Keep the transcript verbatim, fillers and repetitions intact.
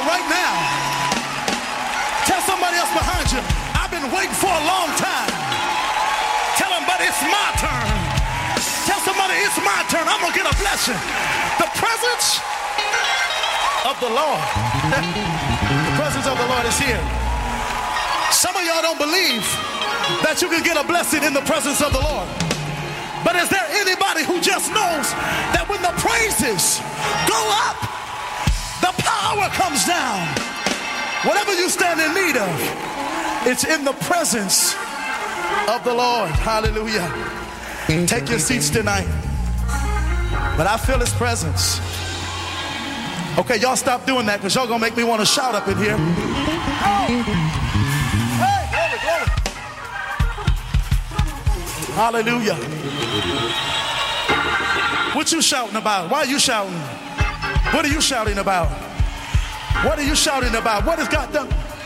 right now. Tell somebody else behind you, I've been waiting for a long time. Tell them, but it's my turn. Tell somebody, it's my turn. I'm gonna get a blessing. The presence of the Lord. The presence of the Lord is here. Some of y'all don't believe that you can get a blessing in the presence of the Lord. But is there anybody who just knows that when the praises go up, the power comes down? Whatever you stand in need of, it's in the presence of the Lord. Hallelujah. Take your seats tonight. But I feel his presence. Okay, y'all stop doing that because y'all gonna make me want to shout up in here. Oh. Hey, glory, glory. Hallelujah. What you shouting about? Why are you shouting? What are you shouting about? What are you shouting about? What has God done?